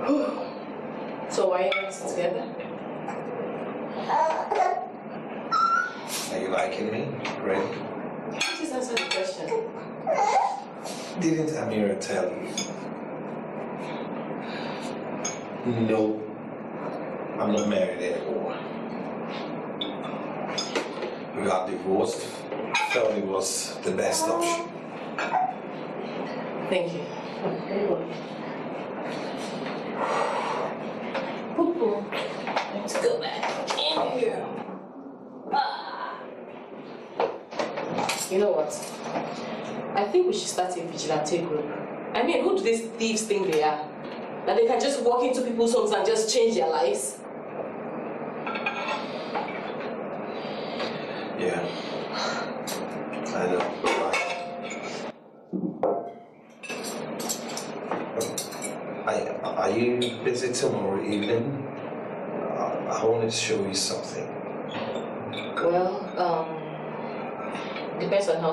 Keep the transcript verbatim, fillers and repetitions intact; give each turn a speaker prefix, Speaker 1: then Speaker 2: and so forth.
Speaker 1: So why are you not together?
Speaker 2: Are you liking me, Greg?
Speaker 1: Just answer the question.
Speaker 2: Didn't Amira tell you? No, I'm not married anymore. We got divorced. Felt it was the best option.
Speaker 1: Thank you. Poo-poo. Let's go back in here. Ah. You know what? I think we should start a vigilante group. I mean, who do these thieves think they are? That they can just walk into people's homes and just change their lives?
Speaker 2: Yeah, I know. I, are you busy tomorrow evening? Uh, I wanted to show you something.
Speaker 1: Well, um, depends on how